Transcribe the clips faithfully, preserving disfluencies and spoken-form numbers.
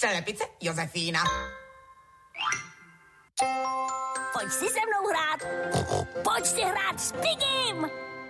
Slepice Josefína. Pojď si se mnou hrát. Pojď si hrát s Pigim.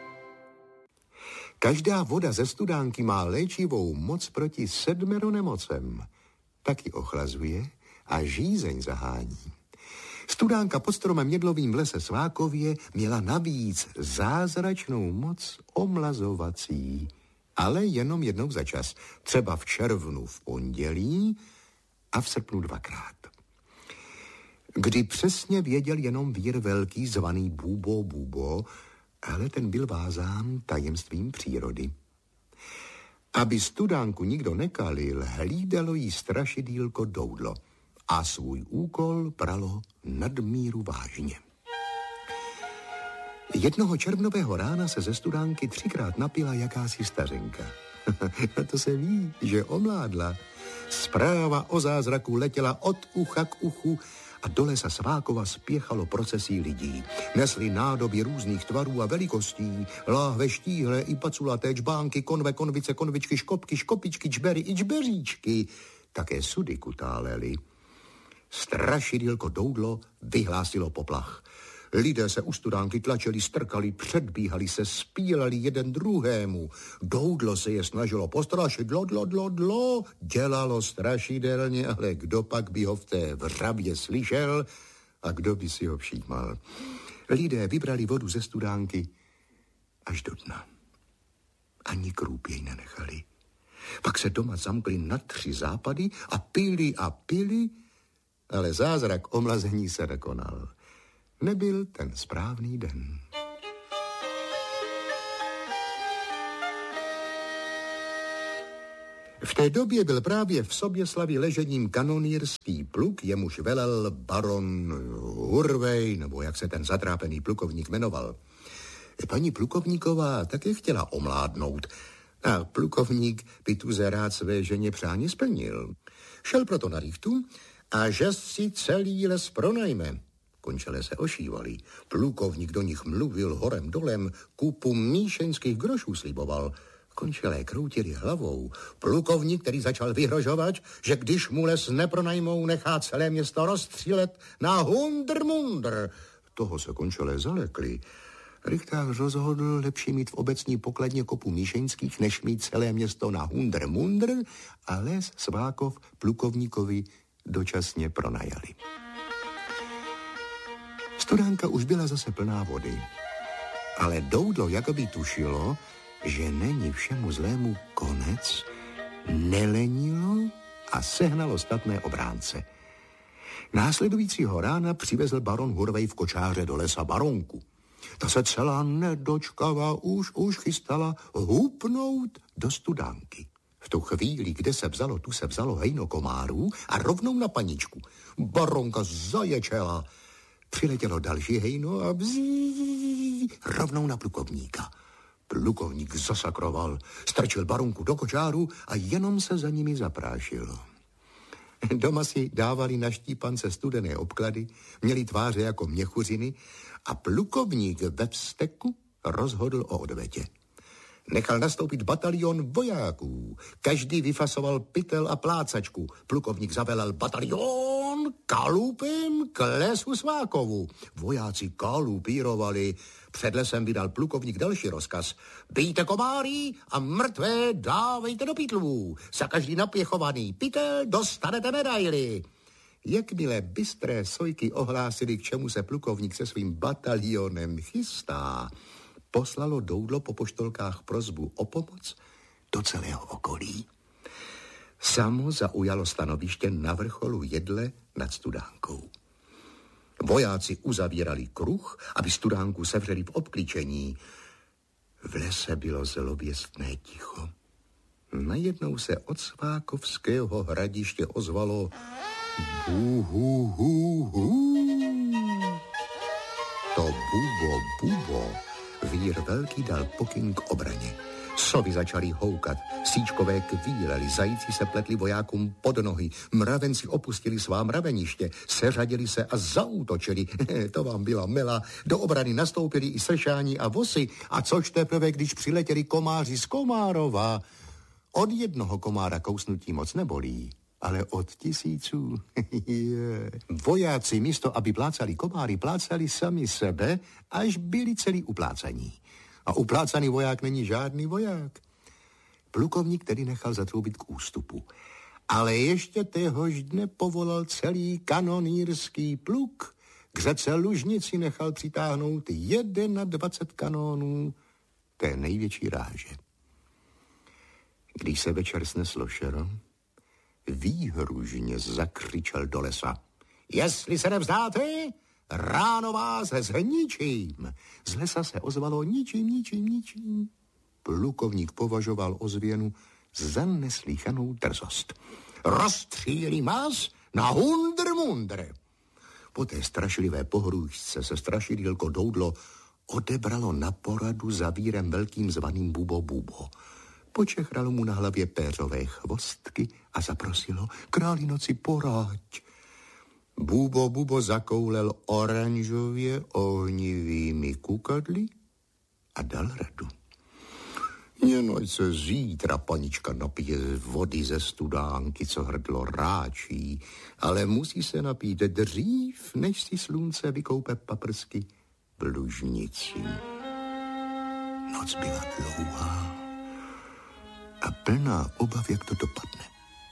Každá voda ze studánky má léčivou moc proti sedmero nemocem. Taky ochlazuje a žízeň zahání. Studánka pod stromem jedlovým v lese Svákově měla navíc zázračnou moc omlazovací, ale jenom jednou za čas, třeba v červnu v pondělí a v srpnu dvakrát. Kdy přesně věděl jenom vír velký zvaný Bubo Bubo, ale ten byl vázán tajemstvím přírody. Aby studánku nikdo nekalil, hlídalo jí strašidýlko Doudlo a svůj úkol bralo nadmíru vážně. Jednoho červnového rána se ze studánky třikrát napila jakási stařenka. A to se ví, že omládla. Zpráva o zázraku letěla od ucha k uchu a do lesa Svákova spěchalo procesí lidí. Nesli nádoby různých tvarů a velikostí, láhve, štíhle i paculaté, čbánky, konve, konvice, konvičky, škopky, škopičky, čbery i čbeříčky. Také sudy kutálely. Strašidýlko Doudlo vyhlásilo poplach. Lidé se u studánky tlačili, strkali, předbíhali se, spíleli jeden druhému. Doudlo se je snažilo postrašit, dlo, dlo, dlo, dlo. Dělalo strašidelně, ale kdo pak by ho v té vřavě slyšel a kdo by si ho všímal. Lidé vybrali vodu ze studánky až do dna. Ani krůp jej nenechali. Pak se doma zamkli na tři západy a pili a pili, ale zázrak omlazení se nekonal. Nebyl ten správný den. V té době byl právě v Soběslavi ležením kanonýrský pluk, jemuž velel baron Hurvej, nebo jak se ten zatrápený plukovník jmenoval. Paní plukovníková také chtěla omládnout a plukovník by tuze rád své ženě přání splnil. Šel proto na rychtu a že si celý les pronajme. Končele se ošívali. Plukovník do nich mluvil horem dolem, kupu míšeňských grošů sliboval. Končelé kroutili hlavou. Plukovník, který začal vyhrožovat, že když mu les nepronajmou, nechá celé město rozstřílet na hundr mundr. Toho se končelé zalekli. Rychtář rozhodl lepší mít v obecní pokladně kopu míšeňských, než mít celé město na hundr mundr a les Svákov plukovníkovi dočasně pronajali. Studánka už byla zase plná vody, ale Doudlo jakoby tušilo, že není všemu zlému konec, nelenilo a sehnalo statné obránce. Následujícího rána přivezl baron Hurvej v kočáře do lesa baronku. Ta se celá nedočkavá už, už chystala hupnout do studánky. V tu chvíli, kde se vzalo, tu se vzalo hejno komárů a rovnou na paničku. Baronka zaječela. Přiletělo další hejno a bzí, rovnou na plukovníka. Plukovník zasakroval, strčil baronku do kočáru a jenom se za nimi zaprášil. Doma si dávali na štípance studené obklady, měli tváře jako měchuřiny a plukovník ve vzteku rozhodl o odvetě. Nechal nastoupit batalion vojáků. Každý vyfasoval pytel a plácačku. Plukovník zavelel batalion kalupem k lesu Svákovu. Vojáci kalupírovali. Před lesem vydal plukovník další rozkaz. Bijte komáry a mrtvé dávejte do pytlů. Za každý napěchovaný pytel dostanete medaily. Jakmile bystré sojky ohlásili, k čemu se plukovník se svým batalionem chystá, poslalo Doudlo po poštolkách prosbu o pomoc do celého okolí. Samo zaujalo stanoviště na vrcholu jedle nad studánkou. Vojáci uzavírali kruh, aby studánku sevřeli v obkličení. V lese bylo zlověstné ticho. Najednou se od Svákovského hradiště ozvalo bu, hu, hu, hu. To bubo, bubo. Vír velký dal pokyn k obraně. Sovy začaly houkat, síčkové kvílely, zajíci se pletli vojákům pod nohy, mravenci opustili svá mraveniště, seřadili se a zaútočili. To vám byla mela. Do obrany nastoupili i sršáni a vosy. A což teprve, když přiletěli komáři z Komárova. Od jednoho komára kousnutí moc nebolí, ale od tisíců. Vojáci místo, aby plácali komáry, plácali sami sebe, až byli celý uplácaní. A uplácaný voják není žádný voják. Plukovník tedy nechal zatroubit k ústupu. Ale ještě téhož dne povolal celý kanonýrský pluk. K řece Lužnici nechal přitáhnout dvacet jedna kanónů té největší ráže. Když se večer sneslo šero, výhružně zakřičel do lesa. Jestli se nevzdáte, ráno vás zničím. Z lesa se ozvalo ničím, ničím, ničím. Plukovník považoval ozvěnu za neslýchanou drzost. Rozstřílím vás na hundr mundr. Po té strašlivé pohrůžce se strašidýlko Doudlo odebralo na poradu za vírem velkým zvaným Bubo Bubo. Počechralo mu na hlavě péřové chvostky a zaprosilo: králi noci, poraď. Bubo Bubo zakoulel oranžově ohnivými kukadly a dal radu. Jen se zítra panička napije vody ze studánky, co hrdlo ráčí, ale musí se napít dřív, než si slunce vykoupe paprsky v Lužnici. Noc byla dlouhá a plná obav, jak to dopadne.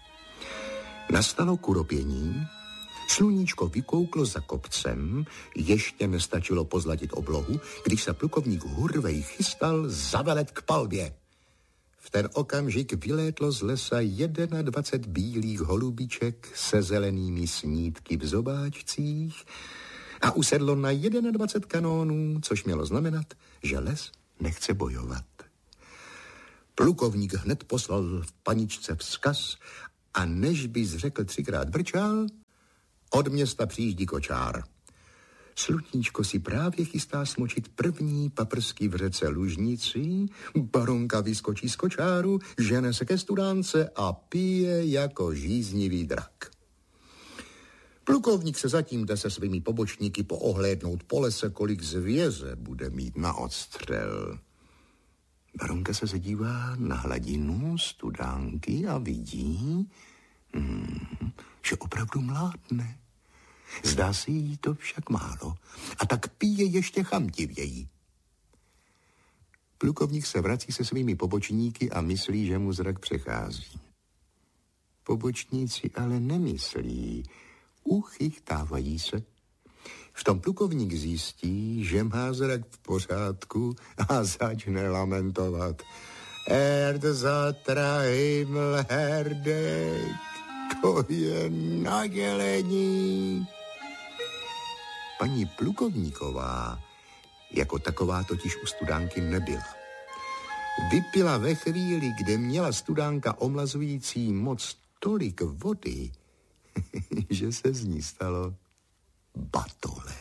Nastalo kuropění, sluníčko vykouklo za kopcem, ještě nestačilo pozlatit oblohu, když se plukovník Hurvej chystal zavelet k palbě. V ten okamžik vylétlo z lesa dvacet jedna bílých holubiček se zelenými snídky v zobáčcích a usedlo na dvacet jedna kanónů, což mělo znamenat, že les nechce bojovat. Plukovník hned poslal v paničce vzkaz a než by zřekl třikrát brčál, od města přijíždí kočár. Sluníčko si právě chystá smočit první paprsky v řece Lužnici, baronka vyskočí z kočáru, žene se ke studánce a pije jako žíznivý drak. Plukovník se zatím jde se svými pobočníky poohlédnout po lese, kolik zvěře bude mít na odstřel. Baronka se zadívá na hladinu studánky a vidí, hmm, že opravdu mládne. Zdá se jí to však málo a tak pije ještě chamtivěji. Plukovník se vrací se svými pobočníky a myslí, že mu zrak přechází. Pobočníci ale nemyslí, uchychtávají se. V tom plukovník zjistí, že má zrak v pořádku a začne lamentovat. Erd zatra himmel herdek, to je nadělení. Paní plukovníková jako taková totiž u studánky nebyla. Vypila ve chvíli, kde měla studánka omlazující moc tolik vody, že se z ní stalo batole.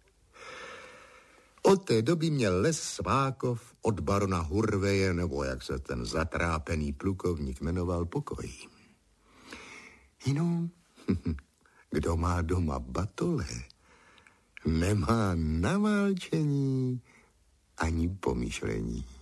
Od té doby měl les Svákov od barona Hurveje, nebo jak se ten zatrápený plukovník jmenoval, pokoj. Jinou, kdo má doma batole, nemá na válčení ani pomyšlení.